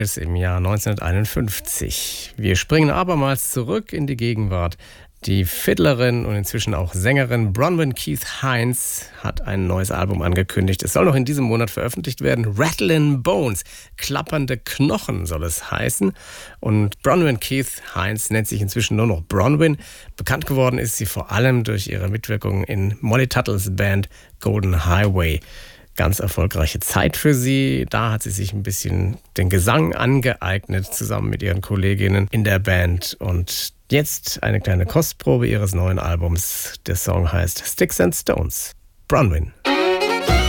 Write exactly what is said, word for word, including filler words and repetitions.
ist im Jahr neunzehnhunderteinundfünfzig. Wir springen abermals zurück in die Gegenwart. Die Fiddlerin und inzwischen auch Sängerin Bronwyn Keith Hynes hat ein neues Album angekündigt. Es soll noch in diesem Monat veröffentlicht werden. Rattlin' Bones, klappernde Knochen soll es heißen. Und Bronwyn Keith Hynes nennt sich inzwischen nur noch Bronwyn. Bekannt geworden ist sie vor allem durch ihre Mitwirkung in Molly Tuttles Band Golden Highway. Ganz erfolgreiche Zeit für sie. Da hat sie sich ein bisschen den Gesang angeeignet, zusammen mit ihren Kolleginnen in der Band. Und jetzt eine kleine Kostprobe ihres neuen Albums. Der Song heißt Sticks and Stones. Bronwyn.